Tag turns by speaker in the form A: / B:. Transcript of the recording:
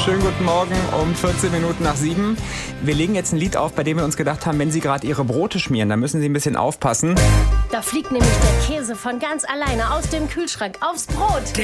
A: Schönen guten Morgen um 14 Minuten nach 7. Wir legen jetzt ein Lied auf, bei dem wir uns gedacht haben, wenn Sie gerade Ihre Brote schmieren, dann müssen Sie ein bisschen aufpassen.
B: Da fliegt nämlich der Käse von ganz alleine aus dem Kühlschrank aufs Brot.